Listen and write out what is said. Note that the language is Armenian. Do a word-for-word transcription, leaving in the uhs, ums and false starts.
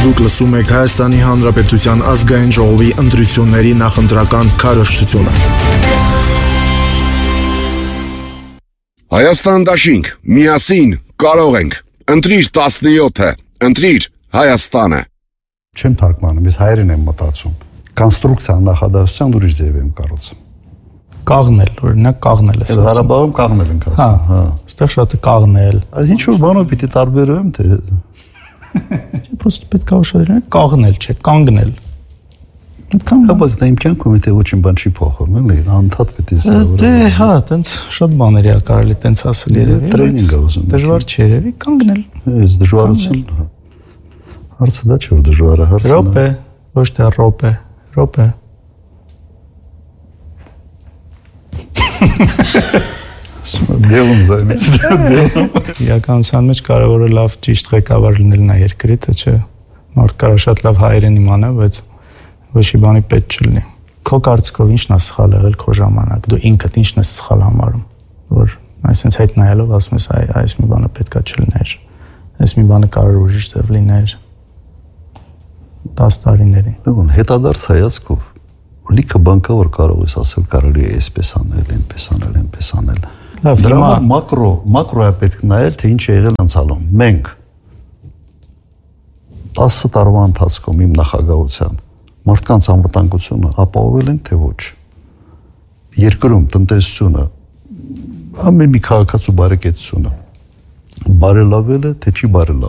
Դուք լսում եք Հայաստանի Հանրապետության ազգային ժողովի ընտրությունների նախընտրական քարոզչությունը։ Հայաստան դաշինք, միասին կարող ենք։ Ընտրիր տասնյոթը, ընտրիր Հայաստանը։ Չեմ թարգմանում, ես հայերեն եմ մտածում։ Կոնստրուկցիան նախադասության ուրիշ ձև եմ կառուցում։ Կաղնել, օրինակ կաղնել ես ասում։ Ղարաբաղում կաղնել ենք ասում։ Հա, այստեղ շատ է կաղնել։ Այս ինչ որ բանով պիտի տարբերեմ, թե Չէ, պրոստը պետք է ուշադրել, կաղնել չէ, կանգնել։ Այդքան Բայց դա իմ կյանքում եթե ոչինչ բան չի փոխում, էլի, անդադ պիտի սովորեմ։ Դե, հա, տենց շատ բաներ է կարելի տենց ասել երևի։ Տրեյնինգ է ուզում։ Դժվար չի երևի, կանգնել։ Այս դժվարություն։ Հարցը դա չէ որ դժվար է, հարցը։ Ռոպե, ոչ թե ռոպե, ռոպե։ Բելում զայնից։ Իրականության մեջ կարևորը լավ ճիշտ ղեկավար լինելն է երկրի, թե չէ։ Մարդ կարա շատ լավ հայերեն իմանա, բայց ոչի բանի պետք չլինի։ Քո կարծիքով ի՞նչն է սխալ եղել քո ժամանակ։ Դու ինքդ ի՞նչն ես սխալ համարում, որ այսպես հետ նայելով ասում ես, այ այս մի բանը պետքա չլիներ։ Այս մի բանը կարող ուրիշ ձև լիներ։ դաս տարիներին։ Ուրեմն հետադարձ հայացքով լիքը բան կա որ կարող ես ասել կարելի է այսպես անել, այնպես անել, այնպես անել։ Դրա մակրո, մակրոյա պետք նայել թե ինչ է եղել անցյալում։ Մենք տասը տարվա ընթացքում իմ նախագահության մարդկանց անվտանգությունը ապահովել ենք թե ոչ։ Երկրում տնտեսությունը ամեն մի քաղաքացու բարեկեցությունը բարելավել է թե չի բարելավել։